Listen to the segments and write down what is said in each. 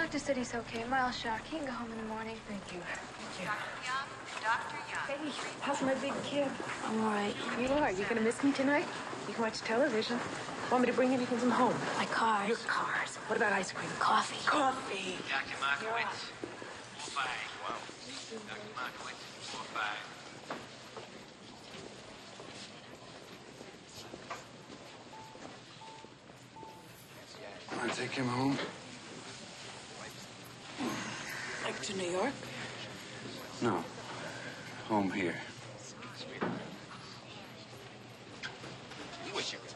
doctor said he's okay. Mild shock. He can go home in the morning. Thank you. Thank you. Dr. Young. Hey, how's my big kid? I'm all right. You are? You gonna miss me tonight? You can watch television. Want me to bring anything from home? My cars. Your cars. What about ice cream? Coffee. Coffee. Dr. Markowitz, 4-5. Wow. Dr. Markowitz, 4-5. Want to take him home? Like to New York? No. Home here. You wish you could.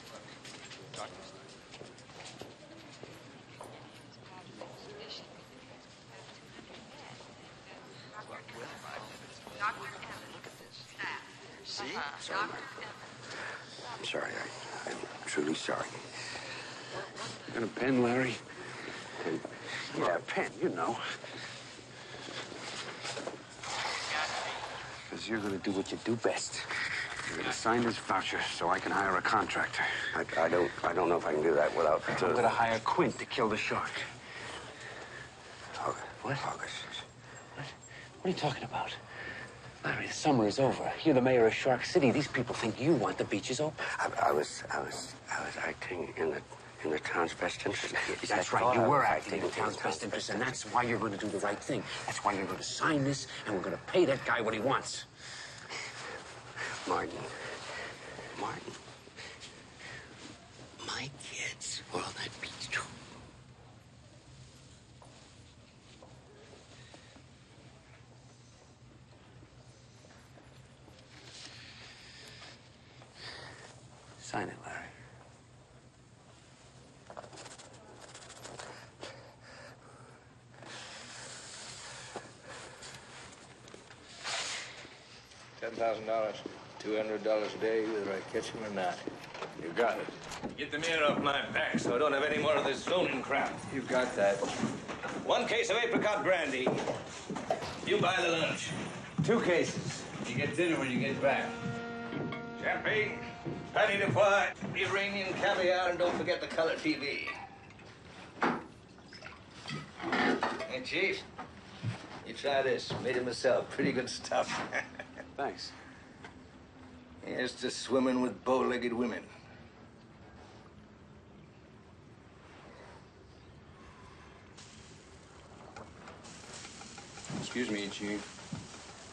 Dr. Evans. Look at this. See? Dr. Evans. I'm sorry. I'm truly sorry. Got a pen, Larry? Pen? Yeah, a pen, you know. Because you're going to do what you do best. You're going to sign this voucher so I can hire a contractor. I don't know if I can do that without... I'm going to hire Quint to kill the shark. August. What? August. What are you talking about? Larry, the summer is over. You're the mayor of Shark City. These people think you want the beaches open. I was acting in the town's best interest. That's right. You were acting in the town's best interest, and that's why you're going to do the right thing. That's why you're going to sign this, and we're going to pay that guy what he wants. Martin. My kids were on that beach too. Sign it, Larry. $10,000, $200 a day, whether I catch him or not. You got it. Get the mirror off my back so I don't have any more of this zoning crap. You got that. 1 case of apricot brandy. You buy the lunch. 2 cases. You get dinner when you get back. Champagne, patty de foie, Iranian caviar, and don't forget the color TV. Hey, Chief, you try this. Made it myself. Pretty good stuff. Thanks. Here's to swimming with bow-legged women. Excuse me, Chief.